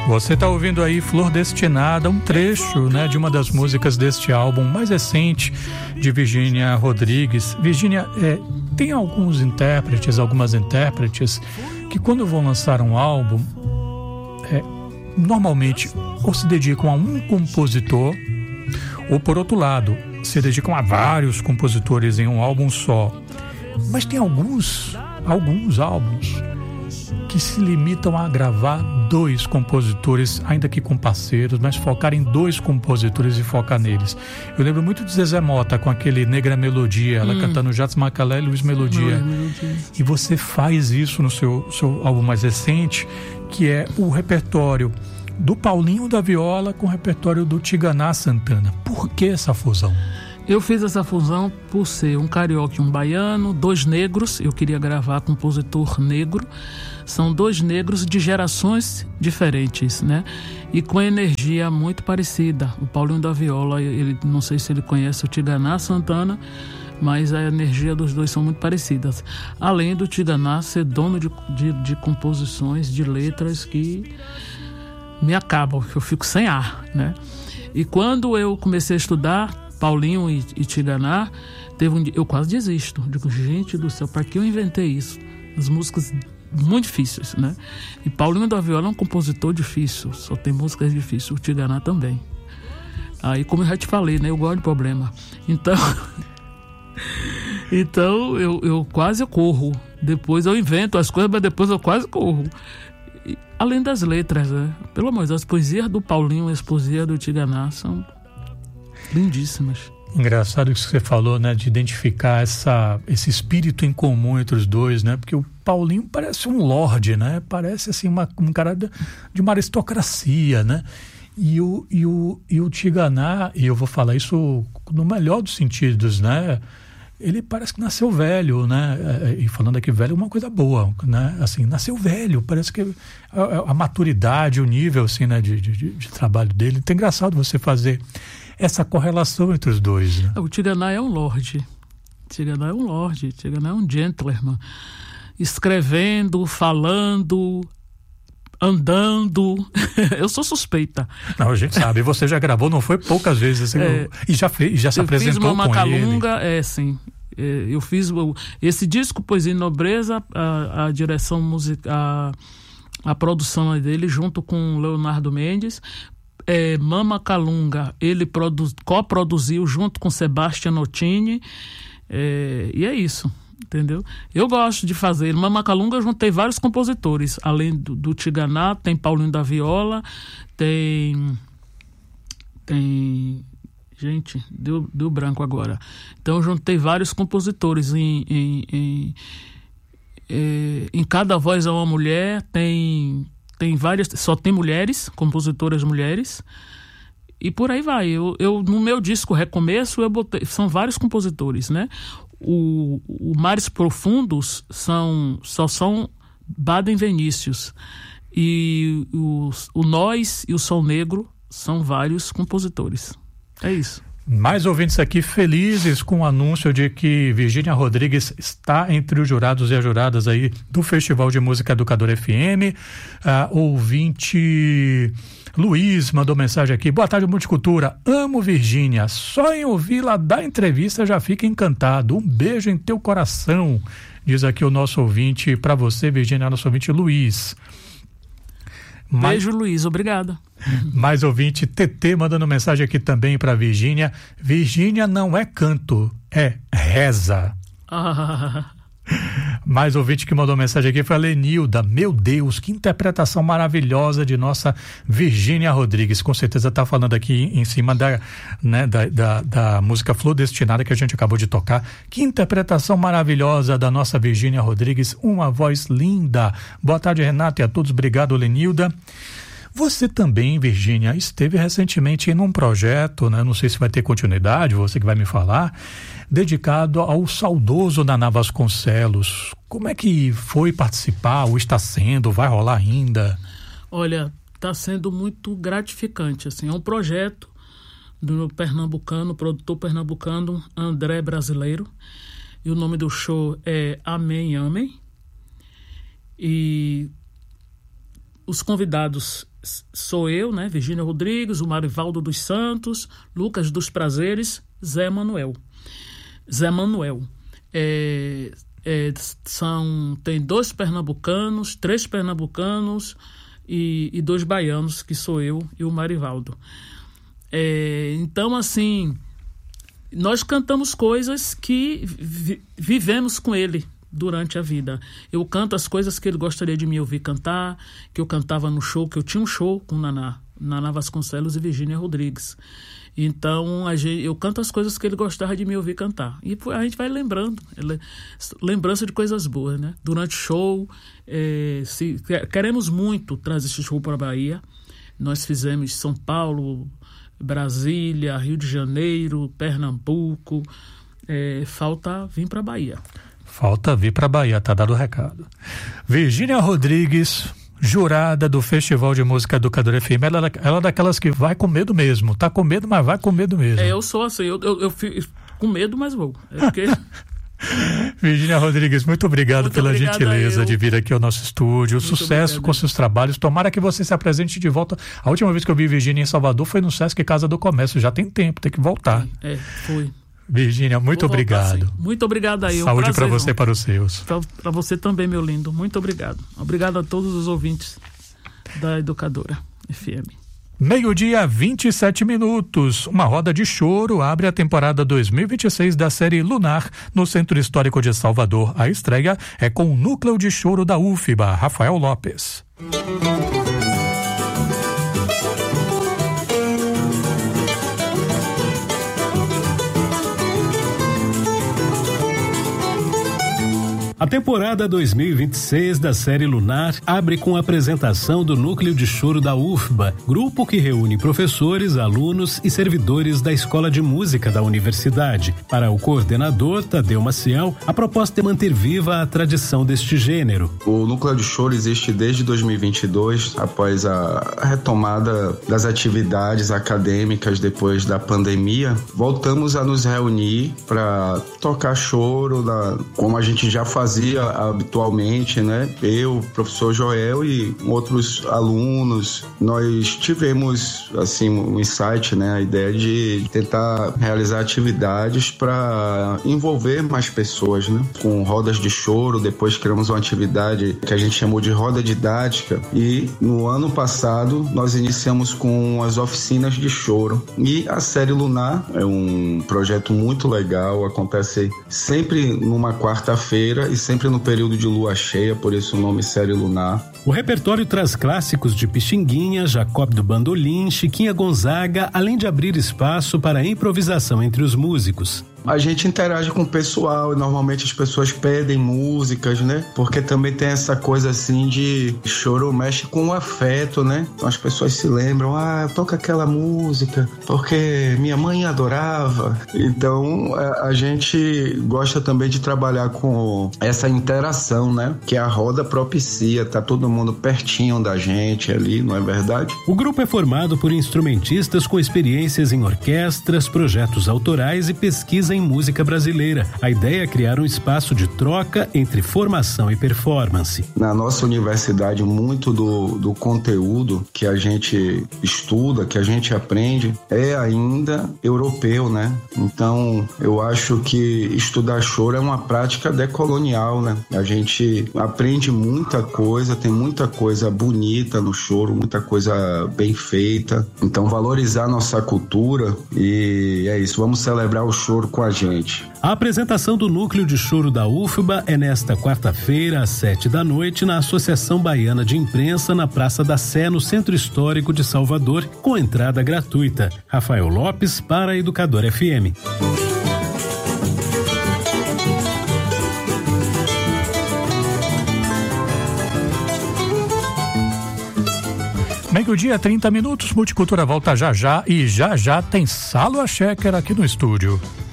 Você está ouvindo aí Flor Destinada, um trecho, né, de uma das músicas deste álbum mais recente de Virgínia Rodrigues. Virgínia, tem algumas intérpretes que quando vão lançar um álbum, normalmente ou se dedicam a um compositor, ou por outro lado, se dedicam a vários compositores em um álbum só. Mas tem alguns álbuns que se limitam a gravar 2 compositores, ainda que com parceiros, mas focar em 2 compositores e focar neles. Eu lembro muito de Zezé Mota com aquele Negra Melodia, ela cantando Jacques Macalé e Luiz Melodia. E você faz isso no seu álbum mais recente, que é o repertório do Paulinho da Viola com o repertório do Tiganá Santana. Por que essa fusão? Eu fiz essa fusão por ser um carioca e um baiano, 2 negros. Eu queria gravar compositor negro. São 2 negros de gerações diferentes, né? E com energia muito parecida. O Paulinho da Viola, ele, não sei se ele conhece o Tiganá Santana, mas a energia dos 2 são muito parecidas. Além do Tiganá ser dono de composições, de letras que me acabam, que eu fico sem ar, né? E quando eu comecei a estudar Paulinho e Tiganá, eu quase desisto. Digo, gente do céu, para que eu inventei isso? As músicas muito difíceis, né? E Paulinho da Viola é um compositor difícil, só tem músicas difíceis, o Tiganá também. Aí, como eu já te falei, né? Eu gosto de problema. Então eu quase corro. Depois eu invento as coisas, mas depois eu quase corro. E, além das letras, né? Pelo amor de Deus, as poesias do Paulinho e as poesias do Tiganá são lindíssimas. Engraçado que você falou, né, de identificar esse espírito em comum entre os 2, né? Porque o Paulinho parece um lorde, né? Parece assim um cara de uma aristocracia, né? E o Tiganá, e eu vou falar isso no melhor dos sentidos, né? Ele parece que nasceu velho, né? E falando aqui velho é uma coisa boa, né? Assim, nasceu velho, parece que a maturidade, o nível assim, né, de trabalho dele. Então é engraçado você fazer essa correlação entre os 2, né? O Tiganá é um lorde. Tiganá é um gentleman. Escrevendo, falando, andando. Eu sou suspeita. Não, a gente sabe. Você já gravou, não foi poucas vezes. Assim, e já se apresentou com ele. Eu fiz Mama Calunga, sim. Eu fiz esse disco, Poesia e Nobreza, a direção musical, a produção é dele, junto com Leonardo Mendes. Mama Calunga, ele coproduziu junto com Sebastian Notini, e é isso, entendeu? Eu gosto de fazer. Mama Calunga eu juntei vários compositores, além do Tiganá, tem Paulinho da Viola, tem gente, deu branco agora. Então eu juntei vários compositores em cada voz é uma mulher, tem várias, só tem mulheres, compositoras mulheres, e por aí vai. Eu no meu disco Recomeço, eu botei, são vários compositores, né? O Mares Profundos só são Baden Vinícius, e o Nós e o Sol Negro são vários compositores. É isso. Mais ouvintes aqui felizes com o anúncio de que Virgínia Rodrigues está entre os jurados e as juradas aí do Festival de Música Educador FM. Ouvinte Luiz mandou mensagem aqui: boa tarde, Multicultura, amo Virgínia, só em ouvi-la dar entrevista já fica encantado, um beijo em teu coração, diz aqui o nosso ouvinte, para você, Virgínia, nosso ouvinte Luiz. Beijo, Luiz, obrigada. Mais ouvinte TT mandando mensagem aqui também para Virgínia. Virgínia não é canto, é reza. Mais ouvinte que mandou mensagem aqui foi a Lenilda. Meu Deus, que interpretação maravilhosa de nossa Virgínia Rodrigues. Com certeza está falando aqui em cima da música Flor Destinada que a gente acabou de tocar. Que interpretação maravilhosa da nossa Virgínia Rodrigues, uma voz linda. Boa tarde, Renato, e a todos. Obrigado, Lenilda. Você também, Virgínia, esteve recentemente em um projeto, né? Não sei se vai ter continuidade, você que vai me falar, dedicado ao saudoso Naná Vasconcelos. Como é que foi participar, ou está sendo, vai rolar ainda? Olha, está sendo muito gratificante, assim, é um projeto do pernambucano, produtor pernambucano André Brasileiro, e o nome do show é Amém, Amém, e os convidados sou eu, né, Virgínia Rodrigues, o Marivaldo dos Santos, Lucas dos Prazeres, Zé Manuel. Tem 2 pernambucanos, 3 pernambucanos e 2 baianos, que sou eu e o Marivaldo. Então, assim, nós cantamos coisas que vivemos com ele durante a vida. Eu canto as coisas que ele gostaria de me ouvir cantar, que eu cantava no show, que eu tinha um show com Naná Vasconcelos e Virgínia Rodrigues. Então, eu canto as coisas que ele gostava de me ouvir cantar. E a gente vai lembrando, lembrança de coisas boas, né? Durante o show, queremos muito trazer esse show para a Bahia. Nós fizemos São Paulo, Brasília, Rio de Janeiro, Pernambuco. Falta vir para a Bahia. Falta vir para a Bahia, tá dado o recado. Virgínia Rodrigues, jurada do Festival de Música Educadora FM, ela é daquelas que vai com medo mesmo. Tá com medo, mas vai com medo mesmo. Eu sou assim, eu fico com medo, mas vou. Porque... Virgínia Rodrigues, muito obrigado pela gentileza de vir aqui ao nosso estúdio. Muito sucesso obrigado com seus trabalhos. Tomara que você se apresente de volta. A última vez que eu vi Virgínia em Salvador foi no Sesc Casa do Comércio. Já tem tempo, tem que voltar. Foi. Virgínia, muito obrigado. Muito obrigado aí. Saúde para você e para os seus. Para você também, meu lindo. Muito obrigado. Obrigado a todos os ouvintes da Educadora FM. 12:27. Uma roda de choro abre a temporada 2026 da série Lunar no Centro Histórico de Salvador. A estreia é com o Núcleo de Choro da UFBA, Rafael Lopes. A temporada 2026 da série Lunar abre com a apresentação do Núcleo de Choro da UFBA, grupo que reúne professores, alunos e servidores da Escola de Música da Universidade. Para o coordenador, Tadeu Maciel, a proposta é manter viva a tradição deste gênero. O Núcleo de Choro existe desde 2022, após a retomada das atividades acadêmicas depois da pandemia. Voltamos a nos reunir para tocar choro, como a gente já fazia habitualmente, né? Eu, professor Joel e outros alunos, nós tivemos assim um insight, né? A ideia de tentar realizar atividades para envolver mais pessoas, né? Com rodas de choro. Depois criamos uma atividade que a gente chamou de roda didática, e no ano passado nós iniciamos com as oficinas de choro. E a série Lunar é um projeto muito legal, acontece sempre numa quarta-feira e sempre no período de lua cheia, por isso o nome série Lunar. O repertório traz clássicos de Pixinguinha, Jacob do Bandolim, Chiquinha Gonzaga, além de abrir espaço para a improvisação entre os músicos. A gente interage com o pessoal e normalmente as pessoas pedem músicas, né? Porque também tem essa coisa assim de choro mexe com o afeto, né? Então as pessoas se lembram, toca aquela música porque minha mãe adorava. Então a gente gosta também de trabalhar com essa interação, né? Que a roda propicia, tá todo mundo pertinho da gente ali, não é verdade? O grupo é formado por instrumentistas com experiências em orquestras, projetos autorais e pesquisa em música brasileira. A ideia é criar um espaço de troca entre formação e performance. Na nossa universidade, muito do conteúdo que a gente estuda, que a gente aprende, é ainda europeu, né? Então, eu acho que estudar choro é uma prática decolonial, né? A gente aprende muita coisa, tem muita coisa bonita no choro, muita coisa bem feita. Então, valorizar nossa cultura, e é isso, vamos celebrar o choro com a gente. A apresentação do Núcleo de Choro da UFBA é nesta quarta-feira, às 19h, na Associação Baiana de Imprensa, na Praça da Sé, no Centro Histórico de Salvador, com entrada gratuita. Rafael Lopes, para a Educadora FM. 12:30. Multicultura volta já já, e já já tem Salo Achequer aqui no estúdio.